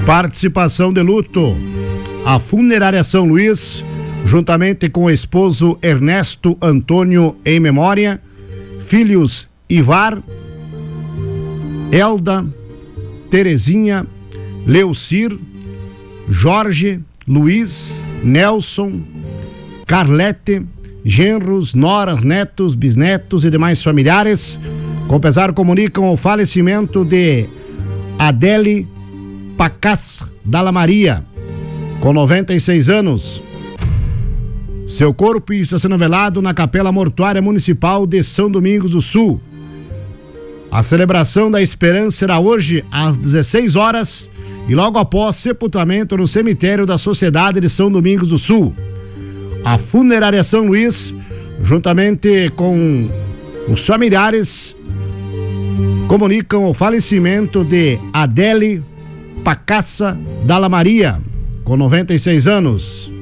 Participação de luto. A Funerária São Luís, juntamente com o esposo Ernesto Antônio em memória, filhos Ivar, Elda, Terezinha, Leucir, Jorge, Luiz, Nelson, Carlete, genros, noras, netos, bisnetos e demais familiares, com pesar comunicam o falecimento de Adele Pacas Dalla Maria, com 96 anos. Seu corpo está sendo velado na Capela Mortuária Municipal de São Domingos do Sul. A celebração da esperança será hoje às 16 horas e logo após sepultamento no cemitério da Sociedade de São Domingos do Sul. A Funerária São Luís, juntamente com os familiares, comunicam o falecimento de Adele Pacassa Dalla Maria, com 96 anos.